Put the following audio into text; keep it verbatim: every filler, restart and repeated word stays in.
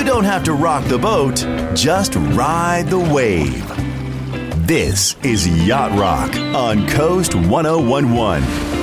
You don't have to rock the boat, just ride the wave. This is Yacht Rock on Coast ten eleven.